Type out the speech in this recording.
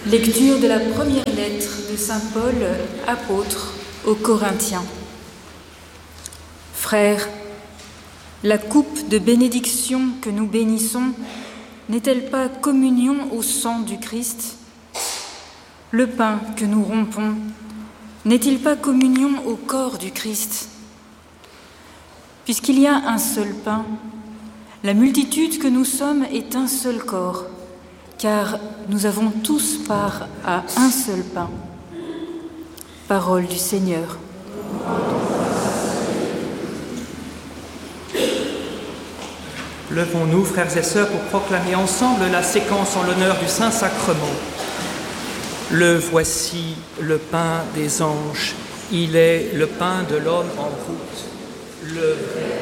Lecture de la première lettre de saint Paul, apôtre, aux Corinthiens. Frères, la coupe de bénédiction que nous bénissons n'est-elle pas communion au sang du Christ ? Le pain que nous rompons n'est-il pas communion au corps du Christ ? Puisqu'il y a un seul pain, la multitude que nous sommes est un seul corps, car nous avons tous part à un seul pain. Parole du Seigneur. Levons-nous, frères et sœurs, pour proclamer ensemble la séquence en l'honneur du Saint-Sacrement. Le voici, le pain des anges, il est le pain de l'homme en route. Le vrai